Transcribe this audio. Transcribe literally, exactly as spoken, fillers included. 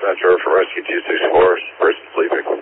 Metro from Rescue two six four, person sleeping.